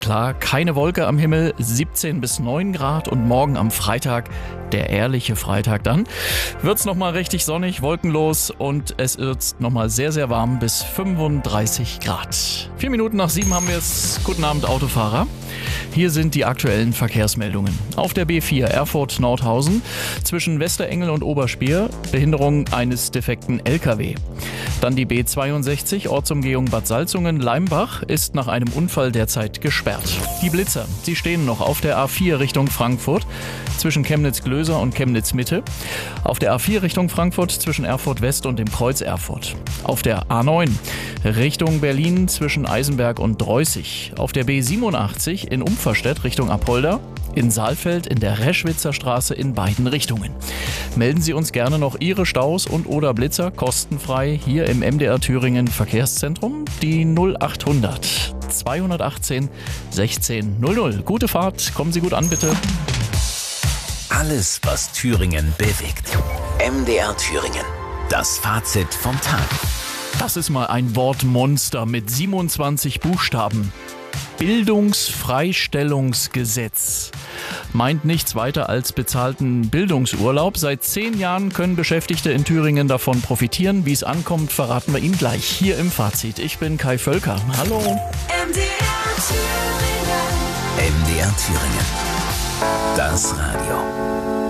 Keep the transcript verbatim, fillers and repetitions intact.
Klar, keine Wolke am Himmel, siebzehn bis neun Grad und morgen am Freitag, der ehrliche Freitag dann, wird's nochmal richtig sonnig, wolkenlos und es wird nochmal sehr, sehr warm bis fünfunddreißig Grad. Vier Minuten nach sieben haben wir es. Guten Abend, Autofahrer. Hier sind die aktuellen Verkehrsmeldungen. Auf der B vier Erfurt-Nordhausen zwischen Westerengel und Oberspier Behinderung eines defekten L K W. Dann die B zweiundsechzig Ortsumgehung Bad Salzungen-Leimbach ist nach einem Unfall derzeit gesperrt. Die Blitzer, sie stehen noch auf der A vier Richtung Frankfurt zwischen Chemnitz-Glöser und Chemnitz-Mitte. Auf der A vier Richtung Frankfurt zwischen Erfurt West und dem Kreuz Erfurt. Auf der A neun Richtung Berlin zwischen Eisenberg und Dreußig. Auf der B siebenundachtzig in Umferstedt Richtung Apolda. In Saalfeld in der Reschwitzer Straße in beiden Richtungen. Melden Sie uns gerne noch Ihre Staus und oder Blitzer kostenfrei hier im M D R Thüringen Verkehrszentrum. Die null achthundert zweihundertachtzehn sechzehn null null. Gute Fahrt, kommen Sie gut an bitte. Alles, was Thüringen bewegt. M D R Thüringen. Das Fazit vom Tag. Das ist mal ein Wortmonster mit siebenundzwanzig Buchstaben. Bildungsfreistellungsgesetz meint nichts weiter als bezahlten Bildungsurlaub. Seit zehn Jahren können Beschäftigte in Thüringen davon profitieren. Wie es ankommt, verraten wir Ihnen gleich hier im Fazit. Ich bin Kai Völker. Hallo. M D R Thüringen. M D R Thüringen. Das Radio.